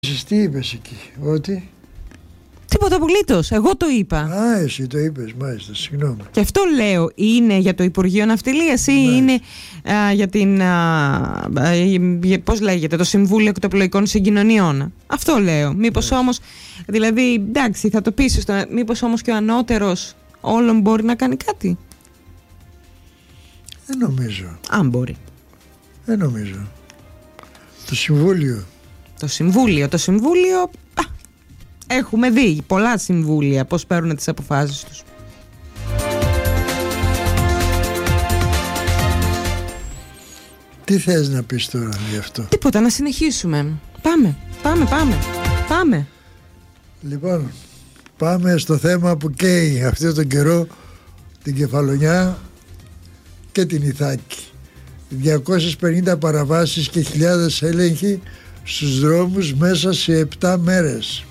Εσείς τι είπες εκεί, ότι... Τίποτα απολύτως, εγώ το είπα. Α, εσύ το είπες, μάλιστα, συγγνώμη. Και αυτό λέω, είναι για το Υπουργείο Ναυτιλίας ή είναι για την, πώς λέγεται, το Συμβούλιο Εκτοπλοϊκών Συγκοινωνιών. Αυτό λέω. Μήπως όμως, δηλαδή, εντάξει, θα το πεις, μήπως όμως και ο ανώτερος όλων μπορεί να κάνει κάτι. Δεν νομίζω. Αν μπορεί. Δεν νομίζω. Το Συμβούλιο. Το Συμβούλιο, έχουμε δει πολλά συμβούλια πώς παίρνουν τις αποφάσεις τους. Τι θες να πεις τώρα γι' αυτό? Τίποτα, να συνεχίσουμε. Πάμε. Λοιπόν, πάμε στο θέμα που καίει αυτό τον καιρό την Κεφαλονιά και την Ιθάκη. 250 παραβάσεις και χιλιάδες έλεγχοι στους δρόμους μέσα σε 7 μέρες.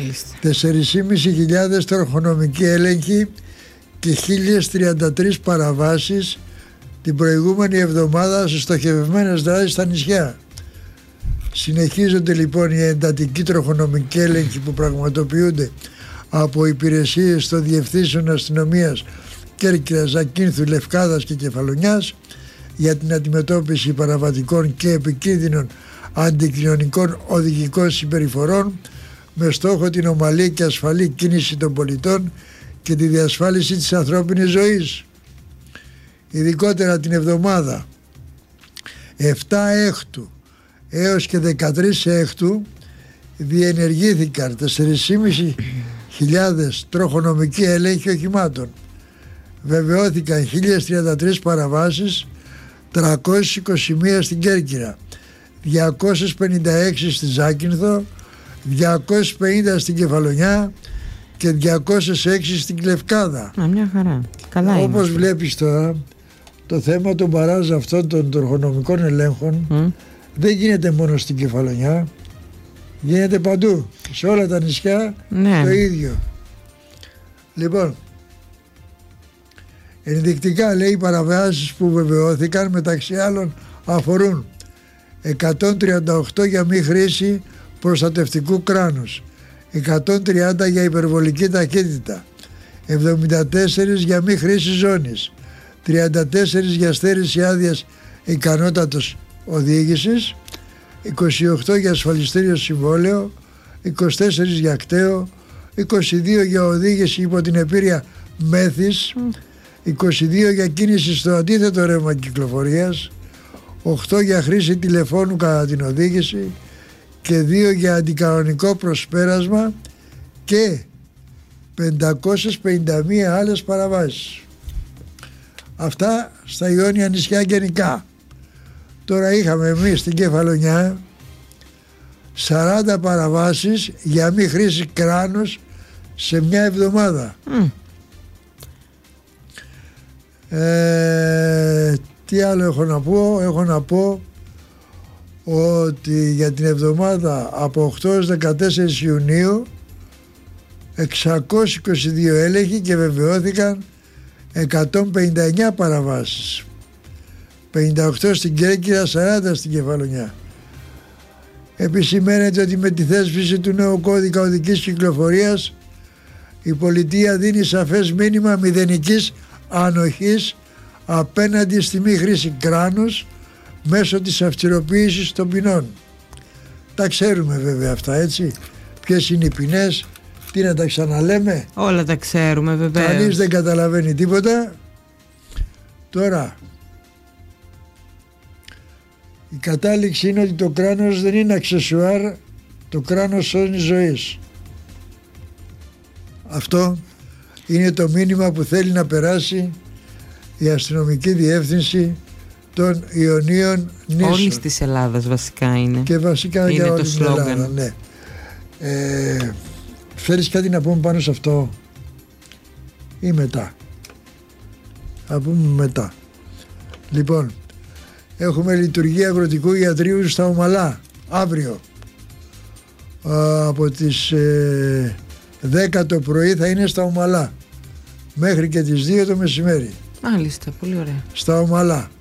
4.500 τροχονομικοί έλεγχοι και 1.033 παραβάσεις την προηγούμενη εβδομάδα σε στοχευμένες δράσεις στα νησιά. Συνεχίζονται λοιπόν οι εντατικοί τροχονομικοί έλεγχοι που πραγματοποιούνται από υπηρεσίες των διευθύνσεων αστυνομίας Κέρκυρας, Ζακίνθου, Λευκάδας και Κεφαλονιάς για την αντιμετώπιση παραβατικών και επικίνδυνων αντικοινωνικών οδηγικών συμπεριφορών με στόχο την ομαλή και ασφαλή κίνηση των πολιτών και τη διασφάλιση της ανθρώπινης ζωής. Ειδικότερα την εβδομάδα 7 Έκτου έως και 13 Έκτου διενεργήθηκαν 4.500 τροχονομικοί έλεγχοι οχημάτων. Βεβαιώθηκαν 1.033 παραβάσεις, 321 στην Κέρκυρα, 256 στη Ζάκυνθο, 250 στην Κεφαλονιά και 206 στην Λευκάδα. Μια χαρά. Καλά. Όπως βλέπεις τώρα, το θέμα των μπαράζ αυτών των τροχονομικών ελέγχων δεν γίνεται μόνο στην Κεφαλονιά, γίνεται παντού, σε όλα τα νησιά το ίδιο. Λοιπόν, ενδεικτικά λέει οι παραβάσεις που βεβαιώθηκαν μεταξύ άλλων αφορούν 138 για μη χρήση προστατευτικού κράνους, 130 για υπερβολική ταχύτητα, 74 για μη χρήση ζώνης, 34 για στέρηση άδειας ικανότατος οδήγησης, 28 για ασφαλιστήριο συμβόλαιο, 24 για κταίο, 22 για οδήγηση υπό την επίρρεια μέθης, 22 για κίνηση στο αντίθετο ρεύμα κυκλοφορίας, 8 για χρήση τηλεφώνου κατά την οδήγηση και 2 για αντικανονικό προσπέρασμα και 551 άλλες παραβάσεις. Αυτά στα Ιόνια νησιά γενικά. Τώρα είχαμε εμείς στην Κεφαλονιά 40 παραβάσεις για μη χρήση κράνους σε μια εβδομάδα. Τι άλλο έχω να πω? Έχω να πω ότι για την εβδομάδα από 8 έως 14 Ιουνίου 622 έλεγχοι και βεβαιώθηκαν 159 παραβάσεις, 58 στην Κέρκυρα, 40 στην Κεφαλονιά. Επισημαίνεται ότι με τη θέσπιση του νέου κώδικα οδικής κυκλοφορίας η πολιτεία δίνει σαφές μήνυμα μηδενικής ανοχής απέναντι στη μη χρήση κράνους μέσω της αυστηροποίησης των ποινών. Τα ξέρουμε βέβαια αυτά, έτσι, ποιες είναι οι ποινές, τι να τα ξαναλέμε? Όλα τα ξέρουμε βεβαίως. Κανείς δεν καταλαβαίνει τίποτα. Τώρα η κατάληξη είναι ότι το κράνος δεν είναι αξεσουάρ, το κράνος σώζει ζωής. Αυτό είναι το μήνυμα που θέλει να περάσει η αστυνομική διεύθυνση των Ιωνίων νήσων. Όλης της Ελλάδας βασικά είναι. Και βασικά για όλη την Ελλάδα, ναι. Θέλεις κάτι να πούμε πάνω σε αυτό ή μετά? Θα πούμε μετά. Λοιπόν, έχουμε λειτουργία αγροτικού ιατρείου στα Ομαλά αύριο από τις 10 το πρωί θα είναι στα Ομαλά μέχρι και τις 2 το μεσημέρι. Μάλιστα, πολύ ωραία. Στα Ομαλά.